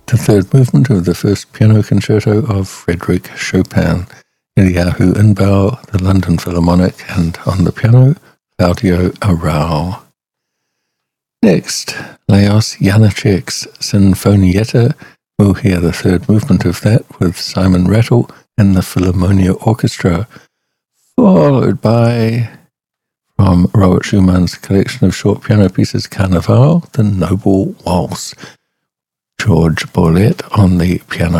the third movement of the first piano concerto of Frédéric Chopin, Eliyahu Inbal, the London Philharmonic, and on the piano, Claudio Arrau. Next, Leos Janáček's Sinfonietta. We'll hear the third movement of that with Simon Rattle and the Philharmonia Orchestra, followed by, from Robert Schumann's collection of short piano pieces, Carnaval, the Noble Waltz. George Bourlet on the piano.